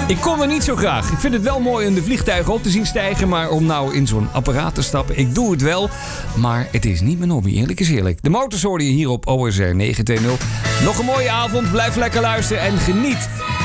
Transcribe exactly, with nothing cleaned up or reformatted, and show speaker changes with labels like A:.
A: Ik kom er niet zo graag. Ik vind het wel mooi om de vliegtuigen op te zien stijgen, maar om nou in zo'n apparaat te stappen, ik doe het wel. Maar het is niet mijn hobby, eerlijk is eerlijk. De Motors hoor je hier op O S R negen twee nul. Nog een mooie avond, blijf lekker luisteren en geniet